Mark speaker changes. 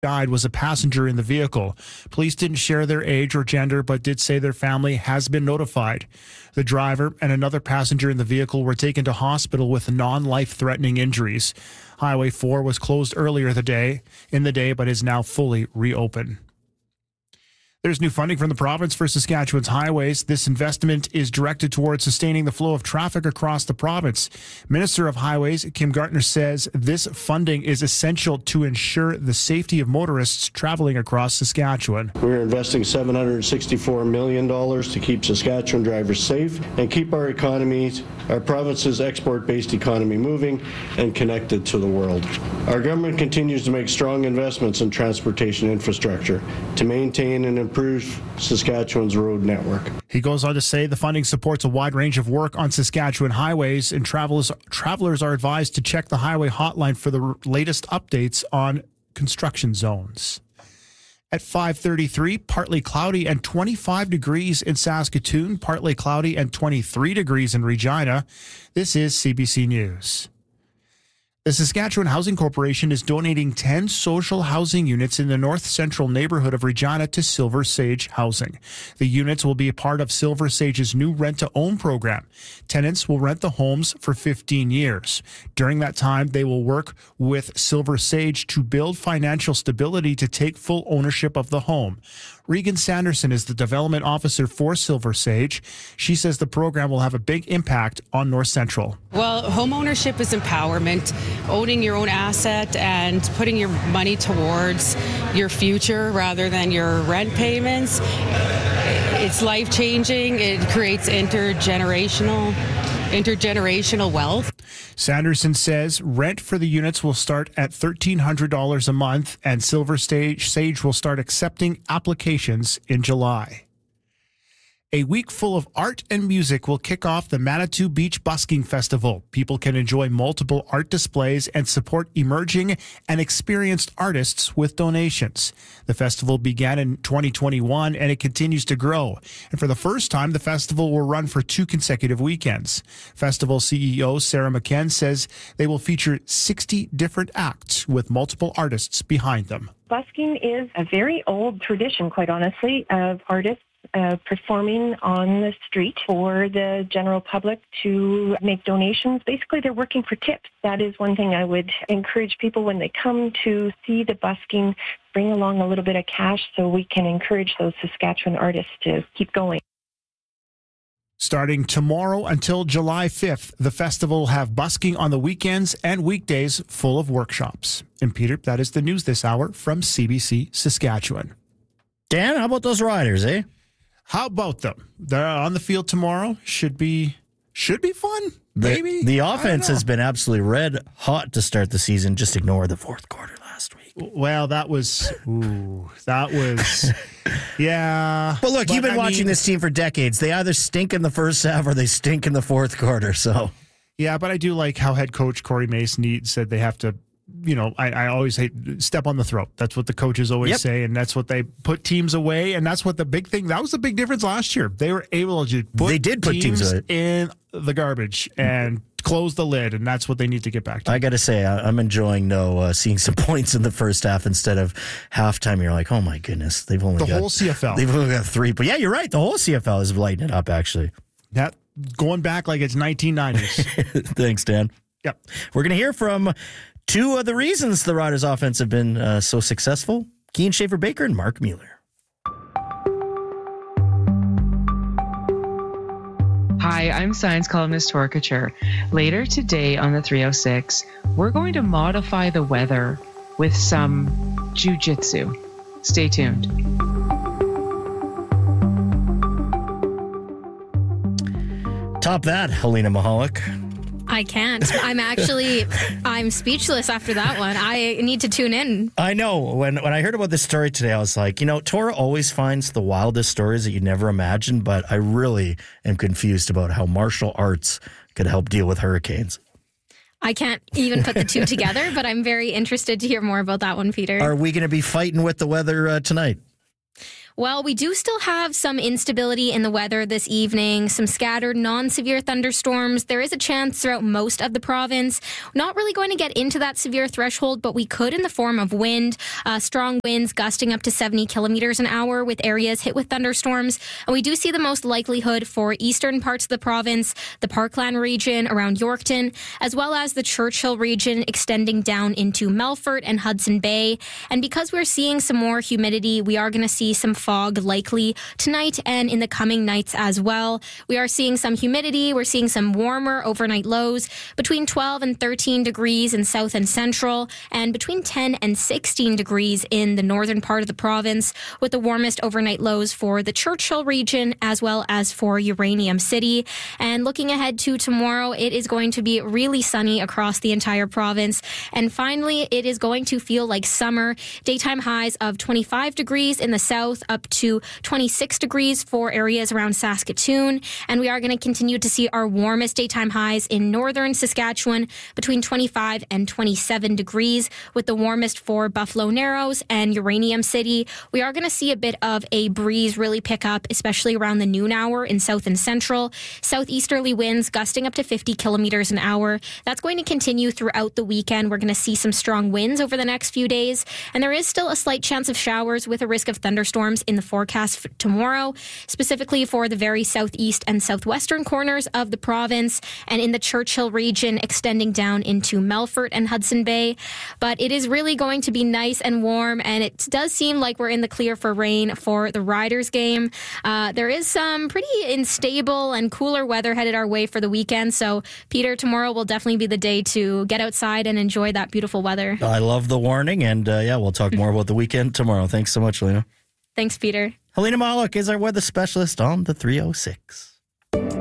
Speaker 1: died was a passenger in the vehicle. Police didn't share their age or gender, but did say their family has been notified. The driver and another passenger in the vehicle were taken to hospital with non-life-threatening injuries. Highway 4 was closed earlier in the day, but is now fully reopened. There's new funding from the province for Saskatchewan's highways. This investment is directed towards sustaining the flow of traffic across the province. Minister of Highways Kim Gartner says this funding is essential to ensure the safety of motorists traveling across Saskatchewan.
Speaker 2: We're investing $764 million to keep Saskatchewan drivers safe and keep our province's export-based economy moving and connected to the world. Our government continues to make strong investments in transportation infrastructure to maintain and improve Saskatchewan's road network.
Speaker 1: He goes on to say the funding supports a wide range of work on Saskatchewan highways, and travelers are advised to check the highway hotline for the latest updates on construction zones. At 5:33, partly cloudy and 25 degrees in Saskatoon, partly cloudy and 23 degrees in Regina. This is CBC News. The Saskatchewan Housing Corporation is donating 10 social housing units in the north-central neighborhood of Regina to Silver Sage Housing. The units will be a part of Silver Sage's new rent-to-own program. Tenants will rent the homes for 15 years. During that time, they will work with Silver Sage to build financial stability to take full ownership of the home. Regan Sanderson is the development officer for Silver Sage. She says the program will have a big impact on North Central.
Speaker 3: Well, home ownership is empowerment, owning your own asset and putting your money towards your future rather than your rent payments. It's life-changing. It creates intergenerational wealth.
Speaker 1: Sanderson says rent for the units will start at $1,300 a month, and Silver Sage will start accepting applications in July. A week full of art and music will kick off the Manitou Beach Busking Festival. People can enjoy multiple art displays and support emerging and experienced artists with donations. The festival began in 2021 and it continues to grow. And for the first time, the festival will run for 2 consecutive weekends. Festival CEO Sarah McKen says they will feature 60 different acts with multiple artists behind them.
Speaker 4: Busking is a very old tradition, quite honestly, of artists performing on the street for the general public to make donations. Basically, they're working for tips. That is one thing I would encourage people when they come to see the busking, bring along a little bit of cash so we can encourage those Saskatchewan artists to keep going.
Speaker 1: Starting tomorrow until July 5th, the festival will have busking on the weekends and weekdays full of workshops. And Peter, that is the news this hour from CBC Saskatchewan.
Speaker 5: Dan, how about those Riders, eh?
Speaker 1: How about them? They're on the field tomorrow. Should be fun. Maybe.
Speaker 5: The offense has been absolutely red hot to start the season. Just ignore the fourth quarter last week.
Speaker 1: Well, that was, yeah.
Speaker 5: But look, you've been watching this team for decades. They either stink in the first half or they stink in the fourth quarter. So,
Speaker 1: yeah, but I do like how head coach Corey Mason said they have to. I always hate step on the throat. That's what the coaches always say, and that's what they put teams away, and that's what the big thing. That was the big difference last year. They were able to put teams in the garbage and close the lid, and that's what they need to get back to.
Speaker 5: I got to say, I'm enjoying seeing some points in the first half instead of halftime. You're like, oh my goodness, they've only got
Speaker 1: whole CFL.
Speaker 5: They've only got 3, but yeah, you're right. The whole CFL is lighting it up actually.
Speaker 1: That going back like it's 1990s.
Speaker 5: Thanks, Dan.
Speaker 1: Yep.
Speaker 5: We're gonna hear from 2 of the reasons the Riders' offense have been so successful: Keane Schaefer-Baker and Mark Mueller.
Speaker 6: Hi, I'm science columnist Tora Couture. Later today on the 306, we're going to modify the weather with some jiu-jitsu. Stay tuned.
Speaker 5: Top that, Helena Mahalik.
Speaker 7: I can't. I'm speechless after that one. I need to tune in.
Speaker 5: I know. When I heard about this story today, I was like, Tora always finds the wildest stories that you never imagined, but I really am confused about how martial arts could help deal with hurricanes.
Speaker 7: I can't even put the 2 together, but I'm very interested to hear more about that one, Peter.
Speaker 5: Are we going to be fighting with the weather tonight?
Speaker 7: Well, we do still have some instability in the weather this evening, some scattered non-severe thunderstorms. There is a chance throughout most of the province. Not really going to get into that severe threshold, but we could in the form of wind, strong winds gusting up to 70 kilometers an hour with areas hit with thunderstorms. And we do see the most likelihood for eastern parts of the province, the Parkland region around Yorkton, as well as the Churchill region extending down into Melfort and Hudson Bay. And because we're seeing some more humidity, we are going to see some fog likely tonight and in the coming nights as well. We are seeing some humidity. We're seeing some warmer overnight lows between 12 and 13 degrees in south and central, and between 10 and 16 degrees in the northern part of the province, with the warmest overnight lows for the Churchill region as well as for Uranium City. And looking ahead to tomorrow, it is going to be really sunny across the entire province. And finally, it is going to feel like summer. Daytime highs of 25 degrees in the south, up to 26 degrees for areas around Saskatoon. And we are going to continue to see our warmest daytime highs in northern Saskatchewan between 25 and 27 degrees, with the warmest for Buffalo Narrows and Uranium City. We are going to see a bit of a breeze really pick up, especially around the noon hour in south and central. Southeasterly winds gusting up to 50 kilometers an hour. That's going to continue throughout the weekend. We're going to see some strong winds over the next few days. And there is still a slight chance of showers with a risk of thunderstorms in the forecast for tomorrow, specifically for the very southeast and southwestern corners of the province and in the Churchill region extending down into Melfort and Hudson Bay. But it is really going to be nice and warm, and it does seem like we're in the clear for rain for the Riders game. There is some pretty unstable and cooler weather headed our way for the weekend. So, Peter, tomorrow will definitely be the day to get outside and enjoy that beautiful weather.
Speaker 5: I love the warning, and we'll talk more about the weekend tomorrow. Thanks so much, Lena.
Speaker 7: Thanks, Peter.
Speaker 5: Helena Maluk is our weather specialist on the 306.